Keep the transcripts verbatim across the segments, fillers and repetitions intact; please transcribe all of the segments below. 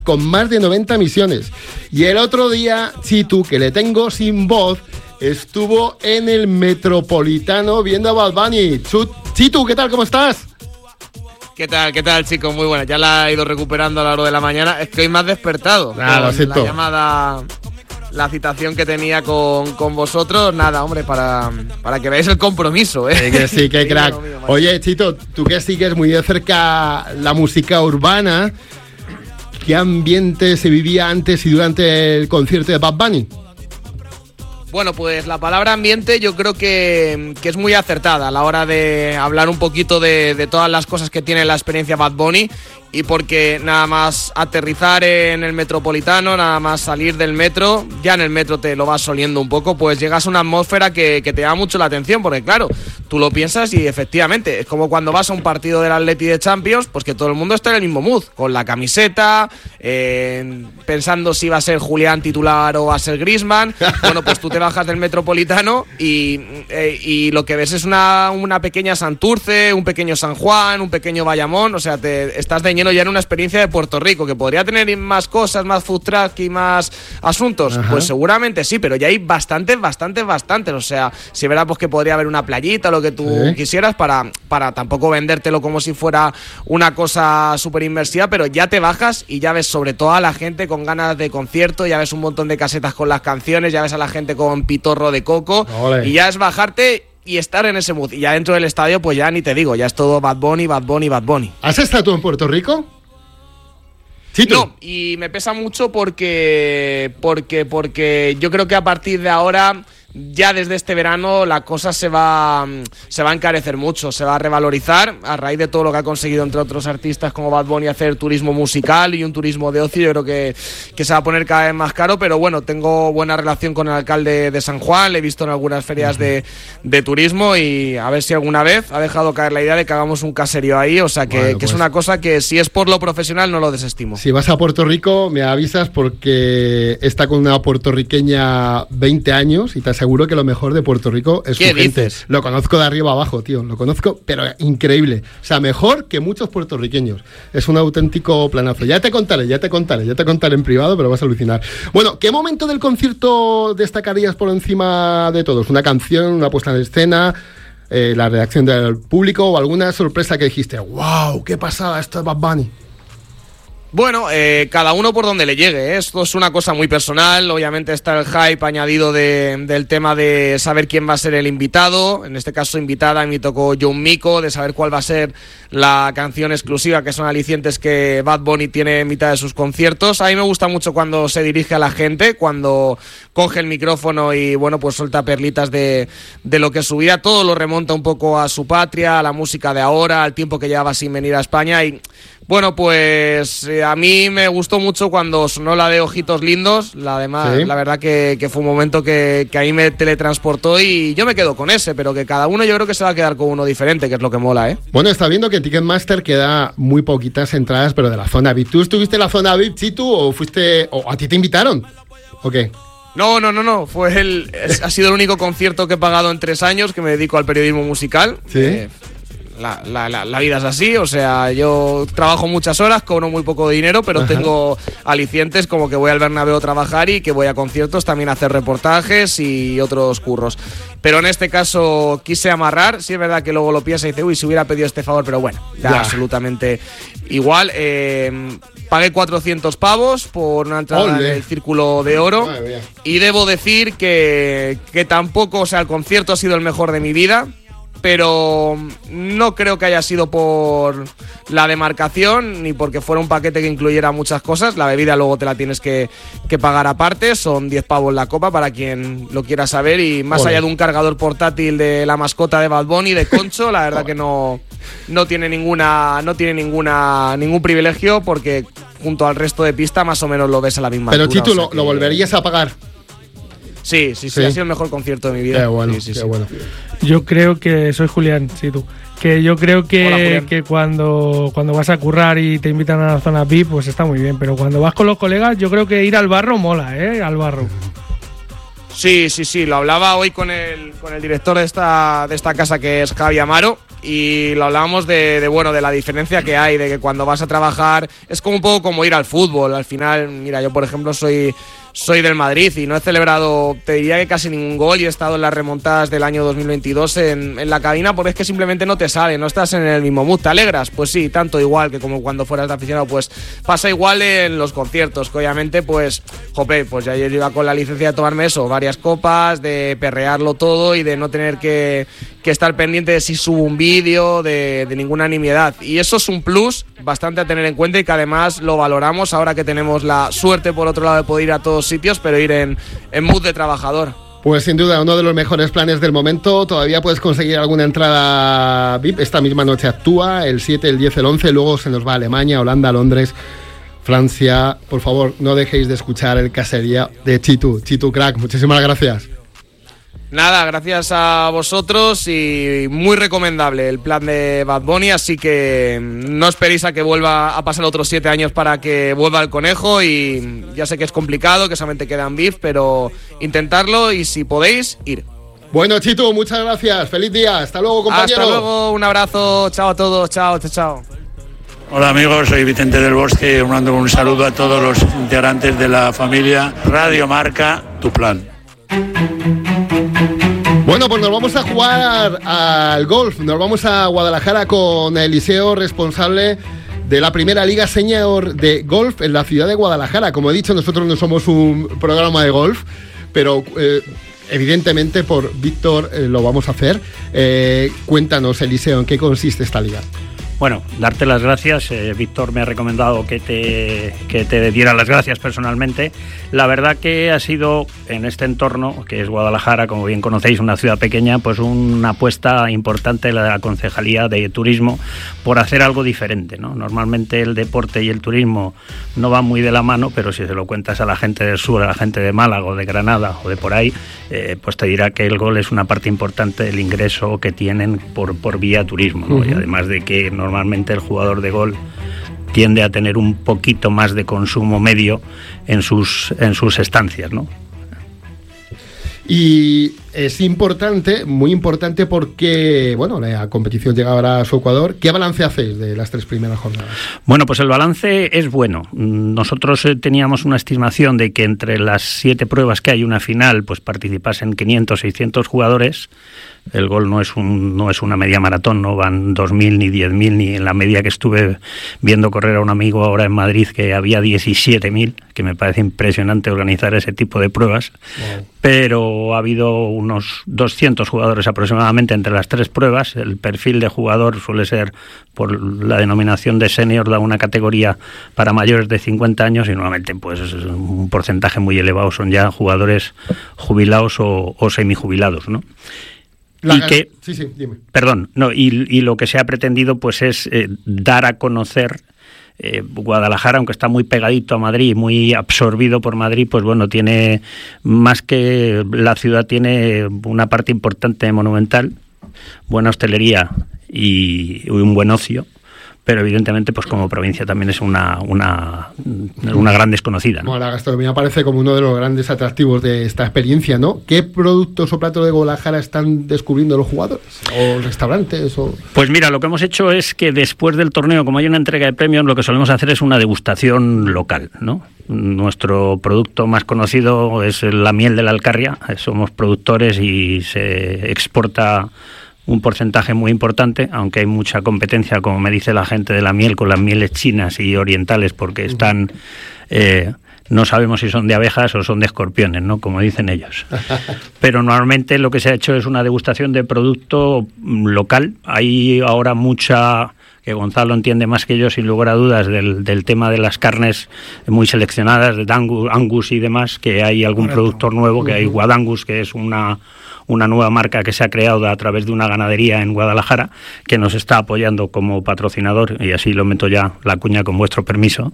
con más de noventa emisiones. Y el otro día, Chitu, que le tengo sin voz, estuvo en el Metropolitano viendo a Bad Bunny. Chitu, ¿qué tal? ¿Cómo estás? ¿Qué tal, qué tal, chicos? Muy buena. Ya la he ido recuperando a la hora de la mañana. Es que hoy me has despertado. Ah, lo siento. La llamada, la citación que tenía con, con vosotros. Nada, hombre, para, para que veáis el compromiso, ¿eh? Sí, que sí, que crack. Mío, mío, Oye, Chito, tú que sigues muy de cerca la música urbana, ¿qué ambiente se vivía antes y durante el concierto de Bad Bunny? Bueno, pues la palabra ambiente yo creo que, que es muy acertada a la hora de hablar un poquito de, de todas las cosas que tiene la experiencia Bad Bunny, y porque nada más aterrizar en el Metropolitano, nada más salir del metro, ya en el metro te lo vas oliendo un poco, pues llegas a una atmósfera que, que te llama mucho la atención, porque claro, tú lo piensas y efectivamente es como cuando vas a un partido del Atleti de Champions, pues que todo el mundo está en el mismo mood, con la camiseta, eh, pensando si va a ser Julián titular o va a ser Griezmann. Bueno, pues tú te bajas del Metropolitano y, eh, y lo que ves es una, una pequeña Santurce, un pequeño San Juan, un pequeño Bayamón, o sea, te estás de lleno ya en una experiencia de Puerto Rico, que podría tener más cosas, más food truck y más asuntos. Ajá. Pues seguramente sí, pero ya hay bastantes, bastantes, bastantes, o sea, si verás pues que podría haber una playita, lo que tú ¿Sí? quisieras, para, para tampoco vendértelo como si fuera una cosa súper inmersiva, pero ya te bajas y ya ves sobre todo a la gente con ganas de concierto, ya ves un montón de casetas con las canciones, ya ves a la gente con pitorro de coco. Olé. Y ya es bajarte y estar en ese mood. Y ya dentro del estadio, pues ya ni te digo, ya es todo Bad Bunny, Bad Bunny, Bad Bunny. ¿Has estado tú en Puerto Rico? Sí, tú. No, y me pesa mucho porque, porque, porque yo creo que a partir de ahora, ya desde este verano, la cosa se va, se va a encarecer mucho, se va a revalorizar a raíz de todo lo que ha conseguido, entre otros artistas como Bad Bunny, hacer turismo musical y un turismo de ocio. Yo creo que, que se va a poner cada vez más caro, pero bueno, tengo buena relación con el alcalde de San Juan, le he visto en algunas ferias de, de turismo, y a ver si alguna vez ha dejado caer la idea de que hagamos un caserío ahí, o sea que, bueno, que pues, es una cosa que si es por lo profesional no lo desestimo. Si vas a Puerto Rico me avisas, porque está con una puertorriqueña veinte años y te seguro que lo mejor de Puerto Rico es su gente. Dices? Lo conozco de arriba abajo, tío. Lo conozco, pero increíble. O sea, mejor que muchos puertorriqueños. Es un auténtico planazo. Ya te contaré, ya te contaré, ya te contaré en privado, pero vas a alucinar. Bueno, ¿qué momento del concierto destacarías por encima de todos? ¿Una canción, una puesta en escena, eh, la reacción del público o alguna sorpresa que dijiste, wow, qué pasada esto de Bad Bunny? Bueno, eh, cada uno por donde le llegue, ¿eh? Esto es una cosa muy personal. Obviamente está el hype añadido de, del tema de saber quién va a ser el invitado. En este caso invitada, me tocó John Mico, de saber cuál va a ser la canción exclusiva, que son alicientes que Bad Bunny tiene en mitad de sus conciertos. A mí me gusta mucho cuando se dirige a la gente, cuando coge el micrófono y bueno, pues suelta perlitas de, de lo que es su vida. Todo lo remonta un poco a su patria, a la música de ahora, al tiempo que llevaba sin venir a España. Y bueno, pues eh, a mí me gustó mucho cuando sonó la de Ojitos Lindos. La, además, ¿Sí? la verdad que, que fue un momento que, que a mí me teletransportó, y yo me quedo con ese, pero que cada uno yo creo que se va a quedar con uno diferente, que es lo que mola, ¿eh? Bueno, está viendo que en Ticketmaster queda muy poquitas entradas, pero de la zona V I P. ¿Tú estuviste en la zona V I P, Chitu, o fuiste, o a ti te invitaron? ¿O qué? No, no, no, no. Fue el, es, ha sido el único concierto que he pagado en tres años, que me dedico al periodismo musical. Sí. Eh, La, la, la, la vida es así, o sea, yo trabajo muchas horas, cobro muy poco dinero, pero Ajá. tengo alicientes como que voy al Bernabéu a trabajar y que voy a conciertos también a hacer reportajes y otros curros. Pero en este caso quise amarrar. Sí es verdad que luego lo piensa y dice, uy, si hubiera pedido este favor, pero bueno, ya, ya. absolutamente igual. Eh, pagué cuatrocientos pavos por una entrada Olé. en el Círculo de Oro. Y debo decir que, que tampoco, o sea, el concierto ha sido el mejor de mi vida, pero no creo que haya sido por la demarcación ni porque fuera un paquete que incluyera muchas cosas. La bebida luego te la tienes que, que pagar aparte, son diez pavos la copa para quien lo quiera saber, y más Joder. allá de un cargador portátil de la mascota de Bad Bunny, de Concho, la verdad que no, no tiene ninguna no tiene ninguna ningún privilegio, porque junto al resto de pista más o menos lo ves a la misma Pero altura. Chitu, o sea ¿lo, que... ¿lo volverías a pagar? Sí, sí, sí, sí, ha sido el mejor concierto de mi vida. Qué bueno, sí, sí, qué sí. bueno. Yo creo que soy Julián, sí, tú. Que yo creo que, Hola, que cuando, cuando vas a currar y te invitan a la zona V I P, pues está muy bien. Pero cuando vas con los colegas, yo creo que ir al barro mola, ¿eh? Al barro. Sí, sí, sí. Lo hablaba hoy con el, con el director de esta, de esta casa, que es Javi Amaro, y lo hablábamos de, de, bueno, de la diferencia que hay, de que cuando vas a trabajar es como un poco como ir al fútbol. Al final, mira, yo por ejemplo soy... Soy del Madrid y no he celebrado, te diría que casi ningún gol, y he estado en las remontadas del año dos mil veintidós en, en la cabina, porque es que simplemente no te sale, no estás en el mismo mood. ¿Te alegras? Pues sí, tanto igual que como cuando fueras de aficionado. Pues pasa igual en los conciertos, que obviamente pues, jope, pues ya yo iba con la licencia de tomarme eso, varias copas, de perrearlo todo y de no tener que, que estar pendiente de si subo un vídeo, de, de ninguna nimiedad. Y eso es un plus bastante a tener en cuenta y que además lo valoramos ahora que tenemos la suerte por otro lado de poder ir a todos sitios, pero ir en, en mood de trabajador. Pues sin duda, uno de los mejores planes del momento. Todavía puedes conseguir alguna entrada V I P. Esta misma noche actúa, el siete, el diez, el once. Luego se nos va a Alemania, Holanda, Londres, Francia. Por favor, no dejéis de escuchar el Casería de Chitu. Chitu Crack, muchísimas gracias. Nada, gracias a vosotros y muy recomendable el plan de Bad Bunny, así que no esperéis a que vuelva a pasar otros siete años para que vuelva el conejo, y ya sé que es complicado, que solamente quedan beef, pero intentarlo y si podéis, ir. Bueno, Chitu, muchas gracias, feliz día, hasta luego, compañero. Hasta luego, un abrazo, chao a todos, chao, chao, chao. Hola amigos, soy Vicente del Bosque, mando un saludo a todos los integrantes de la familia Radio Marca, tu plan. Bueno, pues nos vamos a jugar al golf, nos vamos a Guadalajara con Eliseo, responsable de la primera liga senior de golf en la ciudad de Guadalajara. Como he dicho, nosotros no somos un programa de golf, pero eh, evidentemente por Víctor eh, lo vamos a hacer. Eh, cuéntanos, Eliseo, ¿en qué consiste esta liga? Bueno, darte las gracias. Eh, Víctor me ha recomendado que te, que te diera las gracias personalmente. La verdad que ha sido en este entorno, que es Guadalajara, como bien conocéis, una ciudad pequeña, pues una apuesta importante de la Concejalía de Turismo por hacer algo diferente, ¿no? Normalmente el deporte y el turismo no van muy de la mano, pero si se lo cuentas a la gente del sur, a la gente de Málaga o de Granada o de por ahí, eh, pues te dirá que el golf es una parte importante del ingreso que tienen por, por vía turismo, ¿no? Uh-huh. Y además de que no Normalmente el jugador de golf tiende a tener un poquito más de consumo medio en sus, en sus estancias, ¿no? Y es importante, muy importante, porque bueno, la competición llega ahora a su Ecuador. ¿Qué balance hacéis de las tres primeras jornadas? Bueno, pues el balance es bueno. Nosotros teníamos una estimación de que entre las siete pruebas que hay una final, pues participasen quinientos, seiscientos jugadores. El golf no es un no es una media maratón, no van dos mil ni diez mil, ni en la media que estuve viendo correr a un amigo ahora en Madrid que había diecisiete mil, que me parece impresionante organizar ese tipo de pruebas. Wow. Pero ha habido unos doscientos jugadores aproximadamente entre las tres pruebas. El perfil de jugador suele ser, por la denominación de senior, da una categoría para mayores de cincuenta años, y normalmente pues un porcentaje muy elevado son ya jugadores jubilados o, o semijubilados, ¿no? La, y que, sí, sí, dime. Perdón, no, y, y lo que se ha pretendido pues es eh, dar a conocer eh, Guadalajara, aunque está muy pegadito a Madrid, muy absorbido por Madrid, pues bueno, tiene más que la ciudad, tiene una parte importante monumental, buena hostelería y, y un buen ocio. Pero evidentemente, pues como provincia también es una una, una gran desconocida, ¿no? Bueno, la gastronomía parece como uno de los grandes atractivos de esta experiencia, ¿no? ¿Qué productos o platos de Guadalajara están descubriendo los jugadores? ¿O restaurantes? O... Pues mira, lo que hemos hecho es que después del torneo, como hay una entrega de premios, lo que solemos hacer es una degustación local, ¿no? Nuestro producto más conocido es la miel de la Alcarria. Somos productores y se exporta un porcentaje muy importante, aunque hay mucha competencia, como me dice la gente de la miel, con las mieles chinas y orientales, porque están, eh, no sabemos si son de abejas o son de escorpiones, ¿no? Como dicen ellos. Pero normalmente lo que se ha hecho es una degustación de producto local. Hay ahora mucha, que Gonzalo entiende más que yo, sin lugar a dudas, del, del tema de las carnes muy seleccionadas, de Angus, Angus y demás, que hay algún Correcto. productor nuevo, que hay Guadangus, que es una... una nueva marca que se ha creado a través de una ganadería en Guadalajara, que nos está apoyando como patrocinador, y así lo meto ya la cuña con vuestro permiso.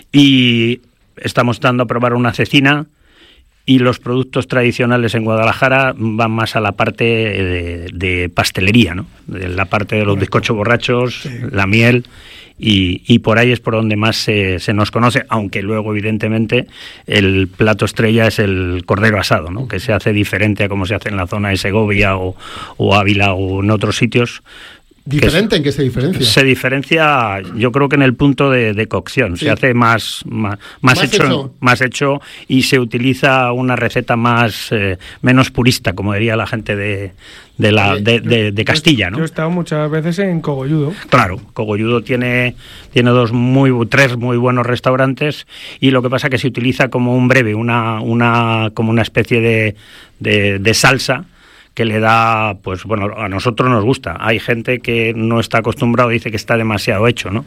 Y estamos dando a probar una cecina, y los productos tradicionales en Guadalajara van más a la parte de, de pastelería, ¿no? De la parte de los bizcochos borrachos, sí. la miel... Y, y por ahí es por donde más se, se nos conoce, aunque luego evidentemente el plato estrella es el cordero asado, ¿no? Que se hace diferente a como se hace en la zona de Segovia o, o Ávila o en otros sitios, ¿Diferente? ¿En qué se diferencia? Se diferencia, yo creo que en el punto de, de cocción. Sí. Se hace más, más, más, más, hecho, hecho. más hecho y se utiliza una receta más eh, menos purista, como diría la gente de, de, la, de, de, de Castilla, ¿no? Yo he estado muchas veces en Cogolludo. Claro, Cogolludo tiene, tiene dos muy, tres muy buenos restaurantes y lo que pasa es que se utiliza como un breve, una, una, como una especie de, de, de salsa que le da, pues bueno, a nosotros nos gusta. Hay gente que no está acostumbrado, dice que está demasiado hecho, ¿no?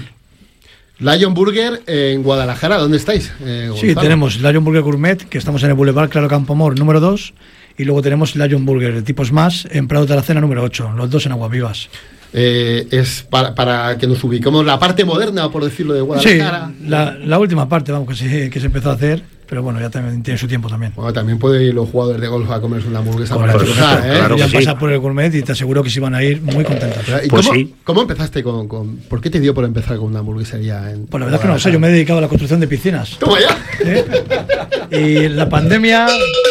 Lion Burger en Guadalajara, ¿dónde estáis? Eh, sí, tenemos Lion Burger Gourmet, que estamos en el Boulevard Claro Campoamor número dos, y luego tenemos Lion Burger de tipo Smash en Prado de la Cena número ocho, los dos en Aguavivas. Eh, es para, para que nos ubiquemos la parte moderna, por decirlo, de Guadalajara. Sí, la, la última parte, vamos, que se, que se empezó a hacer. Pero bueno, ya también tiene su tiempo también. Bueno, también pueden ir los jugadores de golf a comerse una hamburguesa para cruzar, ¿eh? Claro, ya pasa sí. por el gourmet y te aseguro que se van a ir muy contentos. ¿Y pues cómo, sí. ¿Cómo empezaste con, con...? ¿Por qué te dio por empezar con una hamburguesería en Pues la verdad es que no sé, yo me he dedicado a la construcción de piscinas. ¿Toma ya? ¿Eh? Y en la pandemia...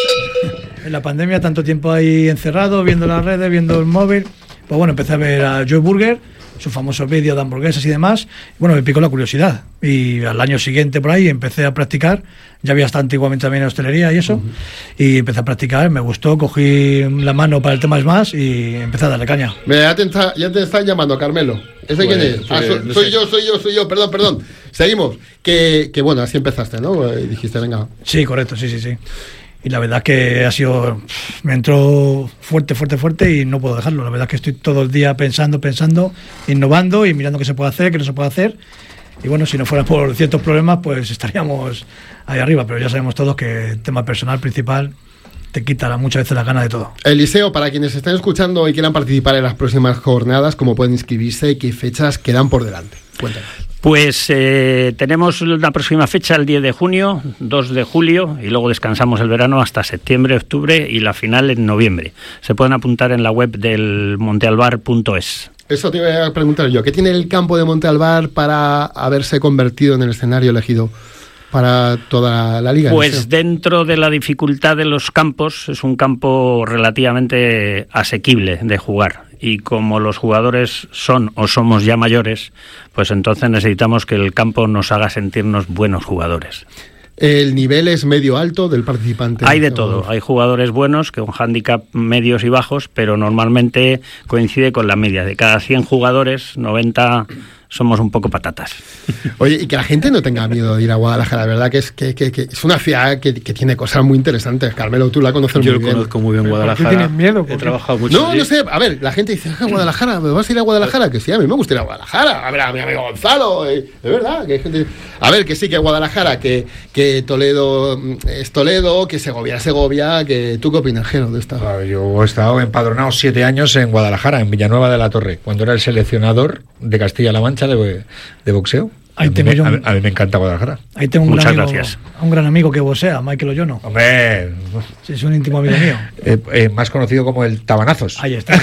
En la pandemia, tanto tiempo ahí encerrado, viendo las redes, viendo el móvil... Pues bueno, empecé a ver a Joy Burger, su famoso vídeo de hamburguesas y demás. Bueno, me picó la curiosidad. Y al año siguiente por ahí empecé a practicar. Ya había estado antiguamente también en hostelería y eso. Uh-huh. Y empecé a practicar, me gustó, cogí la mano para el tema Smash y empecé a darle caña. Mira, ya te, está, ya te están llamando, Carmelo. ¿Ese pues, quién es? Ah, soy, no soy yo, soy yo, soy yo, perdón, perdón. Seguimos. Que, que bueno, así empezaste, ¿no? Y dijiste, venga. Sí, correcto, sí, sí, sí. Y la verdad que ha sido, me entró fuerte, fuerte, fuerte y no puedo dejarlo. La verdad que estoy todo el día pensando, pensando, innovando y mirando qué se puede hacer, qué no se puede hacer. Y bueno, si no fuera por ciertos problemas, pues estaríamos ahí arriba. Pero ya sabemos todos que el tema personal principal te quita muchas veces la gana de todo. Eliseo, para quienes estén escuchando y quieran participar en las próximas jornadas, ¿cómo pueden inscribirse y qué fechas quedan por delante? Cuéntanos. Pues eh, tenemos la próxima fecha el diez de junio, dos de julio y luego descansamos el verano hasta septiembre, octubre y la final en noviembre. Se pueden apuntar en la web del montealbar punto es. Eso te iba a preguntar yo. ¿Qué tiene el campo de Montealbar para haberse convertido en el escenario elegido para toda la liga? Pues dentro de la dificultad de los campos, es un campo relativamente asequible de jugar. Y como los jugadores son o somos ya mayores, pues entonces necesitamos que el campo nos haga sentirnos buenos jugadores. ¿El nivel es medio alto del participante? Hay de todo, hay jugadores buenos con handicap medios y bajos, pero normalmente coincide con la media. De cada cien jugadores, noventa somos un poco patatas. Oye, y que la gente no tenga miedo de ir a Guadalajara, la verdad que es que, que, que es una ciudad que, que tiene cosas muy interesantes. Carmelo, tú la conoces Yo muy bien. Yo conozco muy bien Guadalajara. ¿Por qué tienes miedo? He trabajado mucho. No, allí. no sé, a ver, la gente dice, ah, Guadalajara, ¿me vas a ir a Guadalajara? Que sí, a mí me gusta ir a Guadalajara. A ver, a mi amigo Gonzalo, eh, de verdad, que hay gente... A ver, que sí, que Guadalajara, que, que Toledo es Toledo, que Segovia es Segovia, que ¿tú qué opinas, Gero, de esta? Claro, yo he estado empadronado siete años en Guadalajara, en Villanueva de la Torre, cuando era el seleccionador de Castilla-La Mancha de, de boxeo. Ahí a, mí tengo me, yo un, a, a mí me encanta Guadalajara. Ahí tengo un Muchas gran amigo, gracias. un gran amigo que boxea, Michael Ollono. Hombre, sí, es un íntimo amigo mío. Eh, eh, más conocido como el Tabanazos. Ahí está.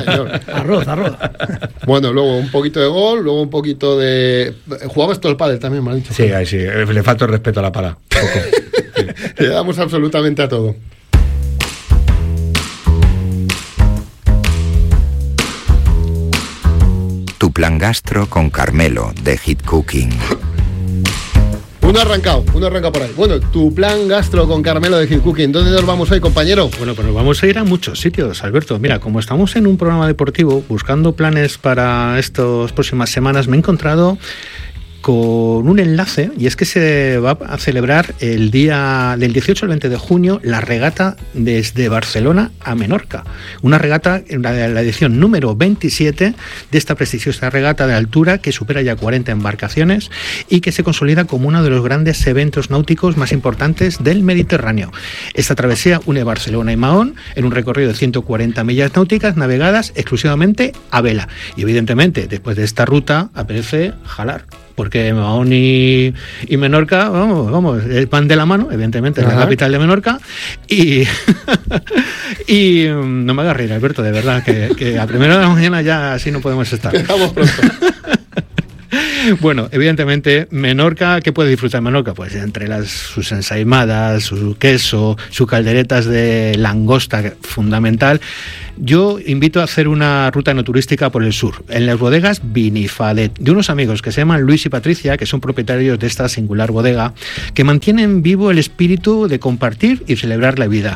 arroz, arroz. Bueno, luego un poquito de gol, luego un poquito de... Jugabas todo el pádel también, me han dicho. Sí, ahí sí, le falta el respeto a la pala. Sí. Le damos absolutamente a todo. Tu plan gastro con Carmelo de Hit Cooking. Uno arrancado, uno arrancado por ahí. Bueno, tu plan gastro con Carmelo de Hit Cooking. ¿Dónde nos vamos hoy, compañero? Bueno, pues nos vamos a ir a muchos sitios, Alberto. Mira, como estamos en un programa deportivo buscando planes para estas próximas semanas, me he encontrado con un enlace, y es que se va a celebrar el día del dieciocho al veinte de junio la regata desde Barcelona a Menorca, una regata, la, la edición número veintisiete de esta prestigiosa regata de altura que supera ya cuarenta embarcaciones y que se consolida como uno de los grandes eventos náuticos más importantes del Mediterráneo. Esta travesía une Barcelona y Mahón en un recorrido de ciento cuarenta millas náuticas navegadas exclusivamente a vela, y evidentemente después de esta ruta apetece jalar, porque Mahón y, y Menorca, vamos, vamos, van de la mano, evidentemente, es la capital de Menorca, y, y no me hagas reír, Alberto, de verdad, que, que a primera de la mañana ya así no podemos estar. Dejamos pronto. Bueno, evidentemente, Menorca, ¿qué puede disfrutar Menorca? Pues entre las, sus ensaimadas, su queso, sus calderetas de langosta, fundamental. Yo invito a hacer una ruta no turística por el sur, en las bodegas Vinifadet, de unos amigos que se llaman Luis y Patricia, que son propietarios de esta singular bodega, que mantienen vivo el espíritu de compartir y celebrar la vida.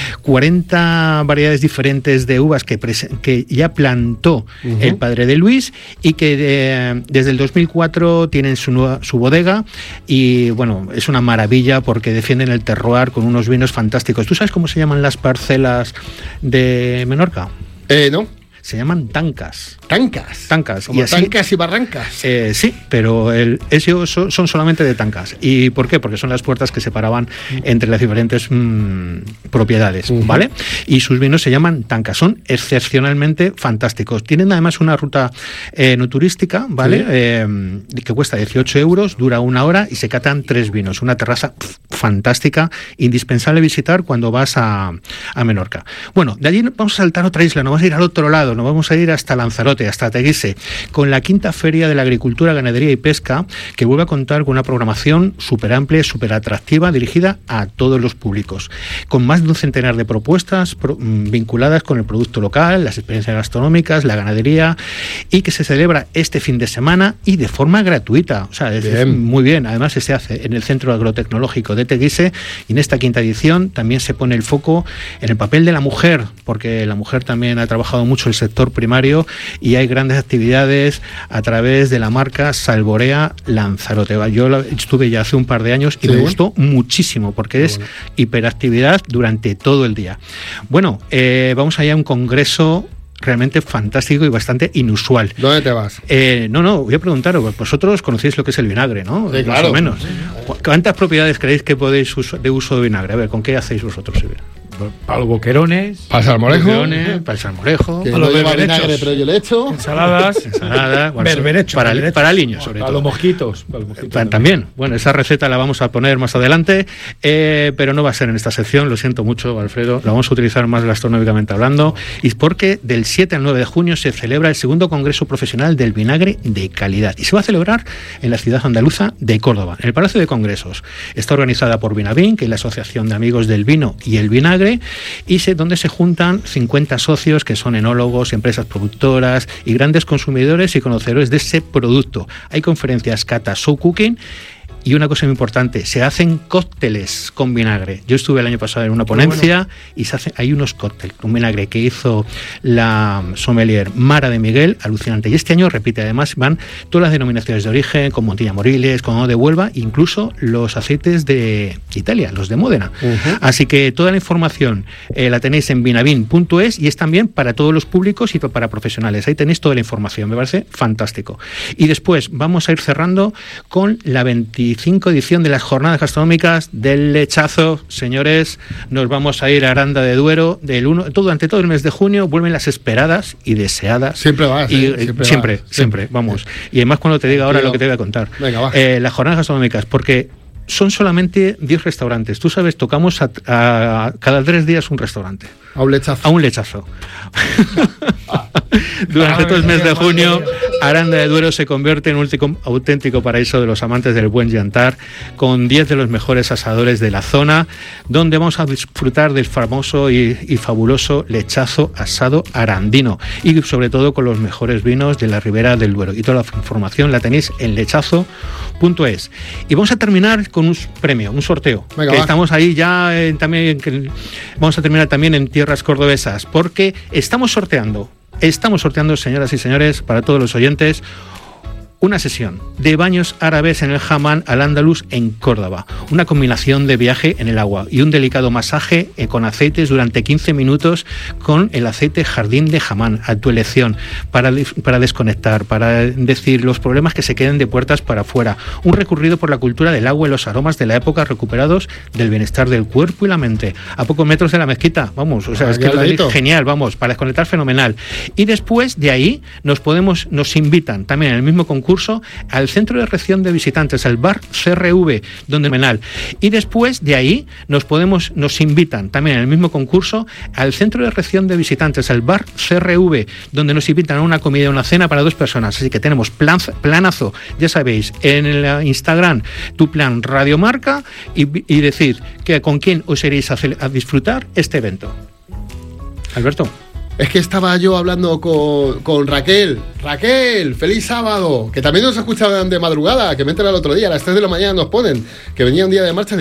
cuarenta variedades diferentes de uvas que, que ya plantó uh-huh. el padre de Luis y que de, desde el dos mil cuatro tienen su, nueva, su bodega y bueno, es una maravilla porque defienden el terroir con unos vinos fantásticos. ¿Tú sabes cómo se llaman las parcelas de Menorca? Eh, no. Se llaman tancas. ¿Tancas? Tancas. Como y así, tancas y barrancas. Eh, sí, pero el, esos son, son solamente de tancas. ¿Y por qué? Porque son las puertas que separaban entre las diferentes mmm, propiedades, uh-huh. ¿vale? Y sus vinos se llaman tancas. Son excepcionalmente fantásticos. Tienen además una ruta eh, no turística, ¿vale? Sí. Eh, que cuesta dieciocho euros, dura una hora y se catan tres vinos. Una terraza pff, fantástica, indispensable visitar cuando vas a, a Menorca. Bueno, de allí vamos a saltar a otra isla, nos vamos a ir al otro lado. Nos vamos a ir hasta Lanzarote, hasta Teguise, con la quinta Feria de la Agricultura, Ganadería y Pesca, que vuelve a contar con una programación súper amplia, súper atractiva, dirigida a todos los públicos, con más de un centenar de propuestas pro, vinculadas con el producto local, las experiencias gastronómicas, la ganadería, y que se celebra este fin de semana y de forma gratuita. O sea, es, es muy bien. Además, se hace en el Centro Agrotecnológico de Teguise, y en esta quinta edición también se pone el foco en el papel de la mujer, porque la mujer también ha trabajado mucho el sector primario y hay grandes actividades a través de la marca Salvorea Lanzarote. Yo la, estuve ya hace un par de años y ¿sí? me gustó muchísimo porque Qué es bueno. hiperactividad durante todo el día. Bueno, eh, vamos allá a un congreso realmente fantástico y bastante inusual. ¿Dónde te vas? Eh, no, no, voy a preguntaros, vosotros conocéis lo que es el vinagre, ¿no? Sí, claro. Más o menos. ¿Cuántas propiedades creéis que podéis uso, de uso de vinagre? A ver, ¿con qué hacéis vosotros? Para los boquerones, para el salmorejo, para el salmorejo, para los lleva vinagre, pero yo le echo ensaladas, ensaladas, bueno, berberecho, para, berberecho. para aliños, sobre para todo. Los mosquitos, para los mosquitos también. también. Bueno, esa receta la vamos a poner más adelante, eh, pero no va a ser en esta sección, lo siento mucho, Alfredo, la vamos a utilizar más gastronómicamente hablando, y porque del siete al nueve de junio se celebra el segundo Congreso Profesional del Vinagre de Calidad, y se va a celebrar en la ciudad andaluza de Córdoba, en el Palacio de Congresos. Está organizada por Vinavin, que es la Asociación de Amigos del Vino y el Vinagre, y donde se juntan cincuenta socios que son enólogos, empresas productoras y grandes consumidores y conocedores de ese producto. Hay conferencias, catas, show cooking. Y una cosa muy importante, se hacen cócteles con vinagre. Yo estuve el año pasado en una ponencia bueno. y se hacen, hay unos cócteles con vinagre que hizo la sommelier Mara de Miguel, alucinante. Y este año repite, además van todas las denominaciones de origen, con Montilla Moriles, con de Huelva, incluso los aceites de Italia, los de Módena. Uh-huh. Así que toda la información eh, la tenéis en vinavin punto es y es también para todos los públicos y para profesionales. Ahí tenéis toda la información, me parece fantástico. Y después vamos a ir cerrando con la veinticinco edición de las jornadas gastronómicas del Lechazo. Señores, nos vamos a ir a Aranda de Duero del uno, todo, durante todo el mes de junio vuelven las esperadas y deseadas. Siempre vas, y, ¿eh? siempre, siempre, vas. siempre, vamos. Y además cuando te diga ahora lo que te voy a contar. Venga, va. Eh, las jornadas gastronómicas, porque son solamente diez restaurantes. Tú sabes, tocamos a, a cada tres días un restaurante. A un lechazo. A un lechazo. Durante todo el mes de junio, Aranda de Duero se convierte en un auténtico paraíso de los amantes del buen yantar, con diez de los mejores asadores de la zona, donde vamos a disfrutar del famoso y, y fabuloso lechazo asado arandino, y sobre todo con los mejores vinos de la Ribera del Duero. Y toda la información la tenéis en lechazo punto es. Y vamos a terminar con un premio, un sorteo. Venga, que va. Estamos ahí ya eh, también, que vamos a terminar también en tierras cordobesas, porque estamos sorteando Estamos sorteando, señoras y señores, para todos los oyentes, una sesión de baños árabes en el Hammam Al-Andalus en Córdoba. Una combinación de viaje en el agua y un delicado masaje con aceites durante quince minutos con el aceite Jardín de Hammam a tu elección, para, para desconectar, para decir los problemas que se queden de puertas para afuera. Un recorrido por la cultura del agua y los aromas de la época recuperados del bienestar del cuerpo y la mente. A pocos metros de la mezquita, vamos, o sea, es que es genial, vamos, para desconectar fenomenal. Y después de ahí nos podemos, nos invitan también en el mismo concurso concurso al centro de recepción de visitantes, el bar C R V, donde menal. Y después de ahí nos podemos, nos invitan también en el mismo concurso al centro de recepción de visitantes, el bar C R V, donde nos invitan a una comida y una cena para dos personas. Así que tenemos plan, planazo, ya sabéis, en el Instagram, tu plan Radiomarca, y, y decir que con quién os iréis a, a disfrutar este evento. Alberto. Es que estaba yo hablando con, con Raquel. Raquel, feliz sábado. Que también nos escuchaban de madrugada, que me enteré el otro día, a las tres de la mañana nos ponen, que venía un día de marcha.